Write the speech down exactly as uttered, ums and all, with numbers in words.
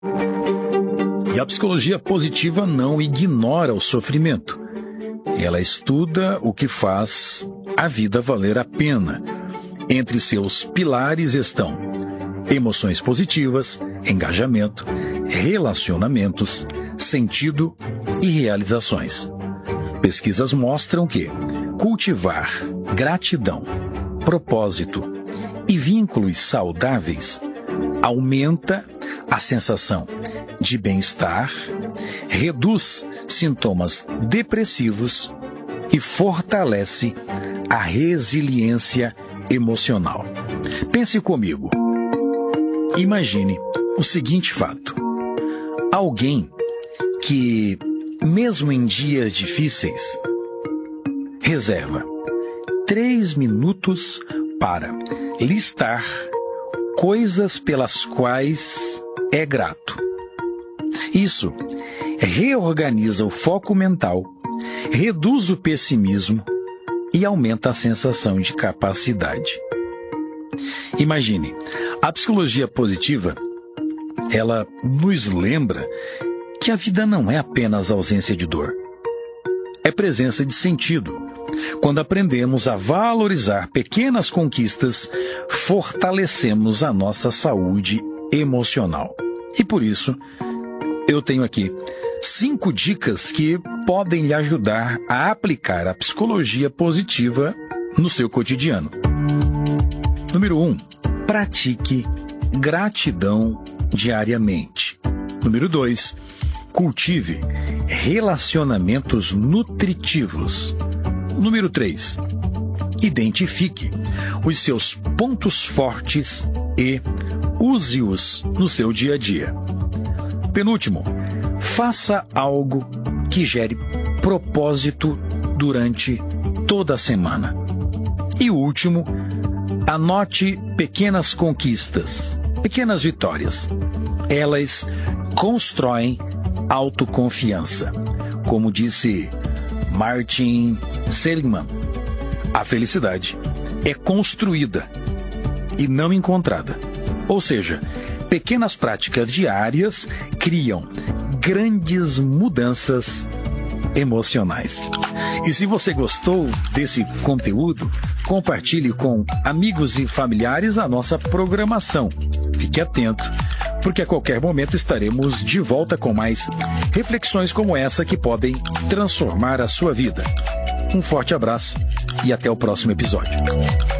E a psicologia positiva não ignora o sofrimento. Ela estuda o que faz a vida valer a pena. Entre seus pilares estão emoções positivas, engajamento, relacionamentos, sentido e realizações. Pesquisas mostram que cultivar gratidão, propósito e vínculos saudáveis aumenta a sensação de bem-estar, reduz sintomas depressivos e fortalece a resiliência emocional. Pense comigo. Imagine o seguinte fato. Alguém que, mesmo em dias difíceis, reserva três minutos para listar coisas pelas quais é grato. Isso reorganiza o foco mental, reduz o pessimismo e aumenta a sensação de capacidade. Imagine, a psicologia positiva, ela nos lembra que a vida não é apenas ausência de dor. É presença de sentido. Quando aprendemos a valorizar pequenas conquistas, fortalecemos a nossa saúde emocional. E por isso, eu tenho aqui cinco dicas que podem lhe ajudar a aplicar a psicologia positiva no seu cotidiano. Número um, pratique gratidão diariamente. Número dois, cultive relacionamentos nutritivos. Número três, identifique os seus pontos fortes e use-os no seu dia a dia. Penúltimo, faça algo que gere propósito durante toda a semana. E o último, anote pequenas conquistas, pequenas vitórias. Elas constroem autoconfiança. Como disse Martin Seligman, a felicidade é construída e não encontrada. Ou seja, pequenas práticas diárias criam grandes mudanças emocionais. E se você gostou desse conteúdo, compartilhe com amigos e familiares a nossa programação. Fique atento, porque a qualquer momento estaremos de volta com mais reflexões como essa que podem transformar a sua vida. Um forte abraço e até o próximo episódio.